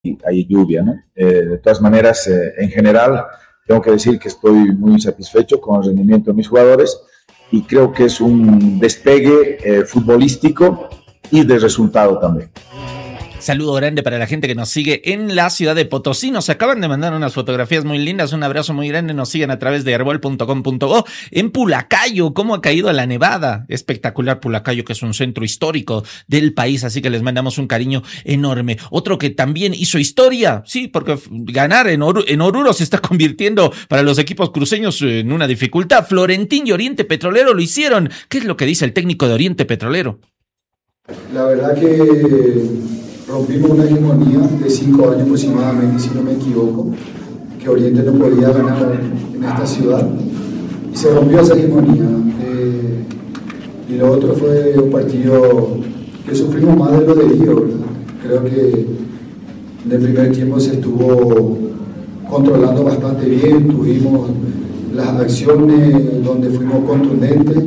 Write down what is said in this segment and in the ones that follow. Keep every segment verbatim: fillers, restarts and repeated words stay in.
hay lluvia, ¿no? Eh, de todas maneras, eh, en general, tengo que decir que estoy muy satisfecho con el rendimiento de mis jugadores y creo que es un despegue eh, futbolístico y de resultado también. Saludo grande para la gente que nos sigue en la ciudad de Potosí. Nos acaban de mandar unas fotografías muy lindas. Un abrazo muy grande. Nos siguen a través de herbol punto com punto bo. En Pulacayo, cómo ha caído la nevada. Espectacular Pulacayo, que es un centro histórico del país. Así que les mandamos un cariño enorme. Otro que también hizo historia. Sí, porque ganar en, Or- en Oruro se está convirtiendo para los equipos cruceños en una dificultad. Florentín y Oriente Petrolero lo hicieron. ¿Qué es lo que dice el técnico de Oriente Petrolero? La verdad que rompimos una hegemonía de cinco años aproximadamente, si no me equivoco, que Oriente no podía ganar en esta ciudad, y se rompió esa hegemonía. Eh, y lo otro fue un partido que sufrimos más de lo debido, ¿verdad? Creo que en el primer tiempo se estuvo controlando bastante bien, tuvimos las acciones donde fuimos contundentes,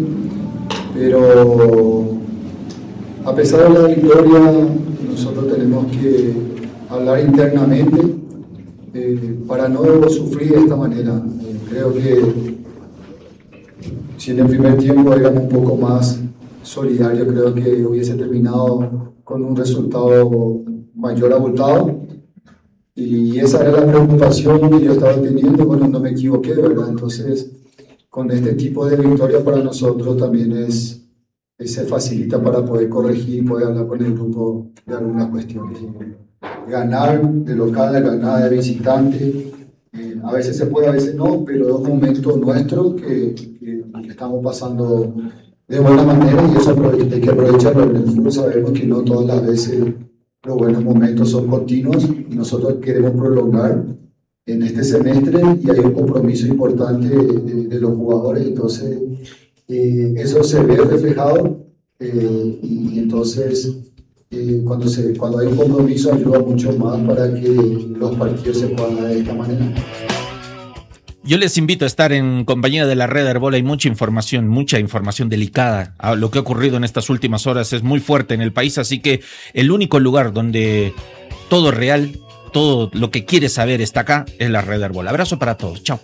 pero a pesar de la victoria, nosotros tenemos que hablar internamente eh, para no sufrir de esta manera. Eh, creo que si en el primer tiempo éramos un poco más solidarios, creo que hubiese terminado con un resultado mayor abultado. Y esa era la preocupación que yo estaba teniendo cuando no me equivoqué, ¿verdad? Entonces, con este tipo de victoria para nosotros también es... se facilita para poder corregir y poder hablar con el grupo de algunas cuestiones. Ganar de local, ganar de visitante, eh, a veces se puede, a veces no, pero es un momento nuestro que, que, que estamos pasando de buena manera y eso hay que aprovecharlo. En el fútbol sabemos que no todas las veces los buenos momentos son continuos y nosotros queremos prolongar en este semestre y hay un compromiso importante de, de, de los jugadores, entonces Eh, eso se ve reflejado eh, y entonces eh, cuando, se, cuando hay un compromiso ayuda mucho más para que los partidos se puedan dar de esta manera. Yo les invito a estar en compañía de la red Herbol. Hay mucha información, mucha información delicada. Lo que ha ocurrido en estas últimas horas es muy fuerte en el país, así que el único lugar donde todo es real, todo lo que quieres saber está acá, es la red Herbol. Abrazo para todos, chao.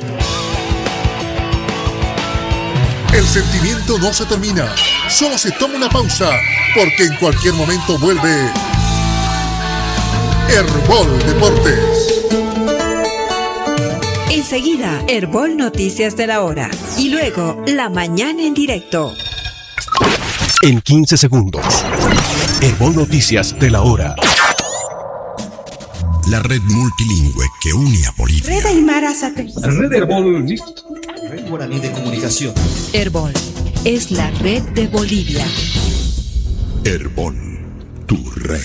El sentimiento no se termina, solo se toma una pausa, porque en cualquier momento vuelve Herbol Deportes. Enseguida, Herbol Noticias de la Hora. Y luego, La Mañana en Directo. En quince segundos, Herbol Noticias de la Hora. La red multilingüe que une a Bolivia. Red Aymara Satélite. Red Herbol. Red Guaraní de Comunicación. Herbol es la red de Bolivia. Herbol, tu red.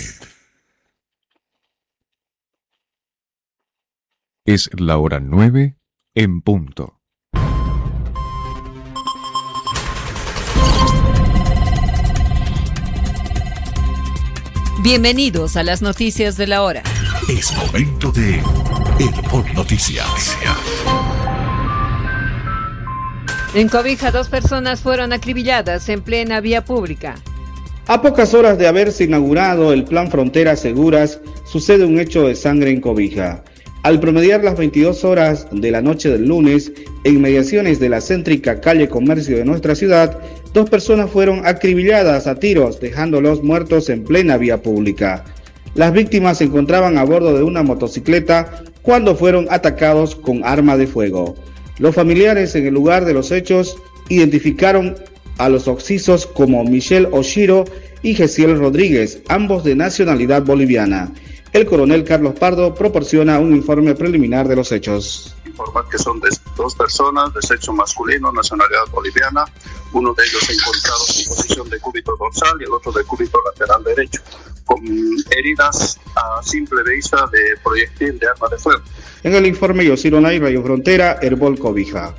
Es la hora nueve en punto. Bienvenidos a las noticias de la hora. Es momento de Herbol Noticias. En Cobija, dos personas fueron acribilladas en plena vía pública. A pocas horas de haberse inaugurado el Plan Fronteras Seguras, sucede un hecho de sangre en Cobija. Al promediar las veintidós horas de la noche del lunes, en inmediaciones de la céntrica calle Comercio de nuestra ciudad, dos personas fueron acribilladas a tiros, dejándolos muertos en plena vía pública. Las víctimas se encontraban a bordo de una motocicleta cuando fueron atacados con arma de fuego. Los familiares en el lugar de los hechos identificaron a los occisos como Michelle Oshiro y Gesiel Rodríguez, ambos de nacionalidad boliviana. El coronel Carlos Pardo proporciona un informe preliminar de los hechos. Informar que son de dos personas de sexo masculino, nacionalidad boliviana, uno de ellos encontrado en posición de cúbito dorsal y el otro de cúbito lateral derecho, con heridas a simple vista de proyectil de arma de fuego. En el informe Yosiro Nay, Radio Frontera, Herbol Cobija.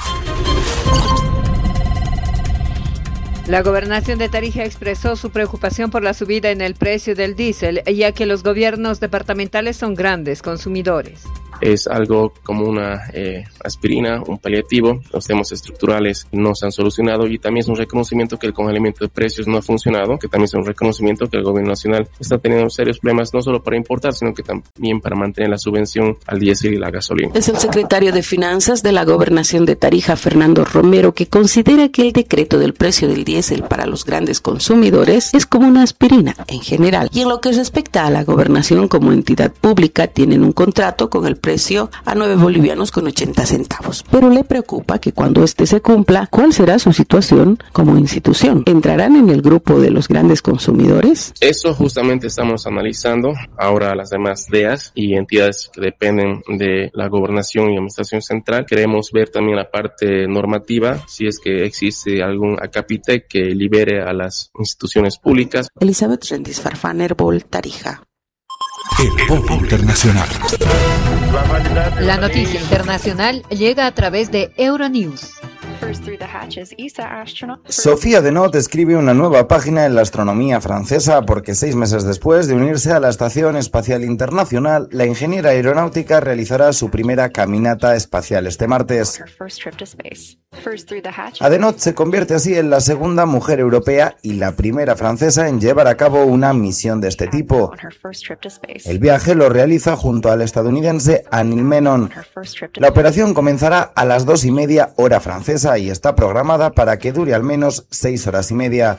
La gobernación de Tarija expresó su preocupación por la subida en el precio del diésel, ya que los gobiernos departamentales son grandes consumidores. es algo como una eh, aspirina, un paliativo. Los temas estructurales no se han solucionado y también es un reconocimiento que el congelamiento de precios no ha funcionado, que también es un reconocimiento que el gobierno nacional está teniendo serios problemas no solo para importar, sino que también para mantener la subvención al diésel y la gasolina. Es el secretario de Finanzas de la Gobernación de Tarija, Fernando Romero, que considera que el decreto del precio del diésel para los grandes consumidores es como una aspirina en general. Y en lo que respecta a la gobernación como entidad pública, tienen un contrato con el precio a nueve bolivianos con ochenta centavos. Pero le preocupa que cuando este se cumpla, ¿cuál será su situación como institución? ¿Entrarán en el grupo de los grandes consumidores? Eso justamente estamos analizando ahora las demás D E As y entidades que dependen de la gobernación y administración central. Queremos ver también la parte normativa, si es que existe algún acápite que libere a las instituciones públicas. Elizabeth Rendiz Farfán, Herbol, Tarija. Herbol Internacional. La noticia internacional llega a través de Euronews. Sofía Denot escribe una nueva página en la astronomía francesa porque seis meses después de unirse a la Estación Espacial Internacional, la ingeniera aeronáutica realizará su primera caminata espacial este martes. Adenot se convierte así en la segunda mujer europea y la primera francesa en llevar a cabo una misión de este tipo. El viaje lo realiza junto al estadounidense Anil Menon. La operación comenzará a las dos y media hora francesa y está programada para que dure al menos seis horas y media.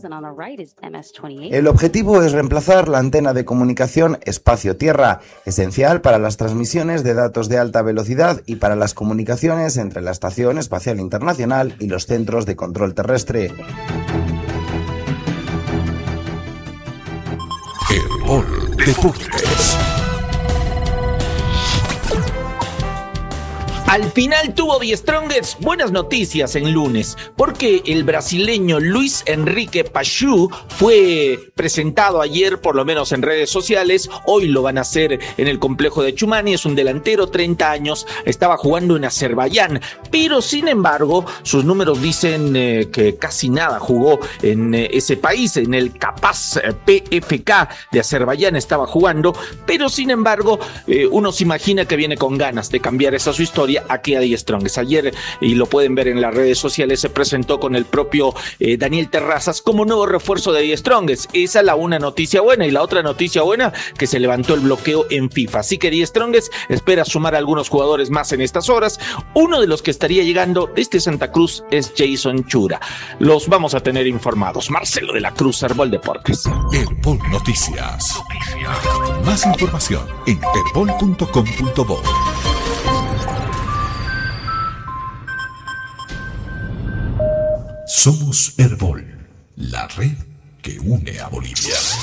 El objetivo es reemplazar la antena de comunicación espacio-tierra, esencial para las transmisiones de datos de alta velocidad y para las comunicaciones entre la Estación Espacial Internacional y los centros de control terrestre. Herbol Deportes. Al final tuvo The Strongest buenas noticias en lunes, porque el brasileño Luis Enrique Pachu fue presentado ayer, por lo menos en redes sociales. Hoy lo van a hacer en el complejo de Chumani. Es un delantero, treinta años, estaba jugando en Azerbaiyán, pero sin embargo sus números dicen eh, que casi nada jugó en eh, ese país. En el Capaz eh, P F K de Azerbaiyán estaba jugando, pero sin embargo eh, uno se imagina que viene con ganas de cambiar esa su historia aquí a The Strongest. Ayer, y lo pueden ver en las redes sociales, se presentó con el propio eh, Daniel Terrazas como nuevo refuerzo de The Strongest. Esa es la una noticia buena, y la otra noticia buena, que se levantó el bloqueo en FIFA. Así que The Strongest espera sumar a algunos jugadores más en estas horas. Uno de los que estaría llegando desde Santa Cruz es Jason Chura. Los vamos a tener informados. Marcelo de la Cruz, Herbol Deportes. Herbol Noticias. Noticias. Más información en herbol punto com punto bo. Somos Herbol, la red que une a Bolivia.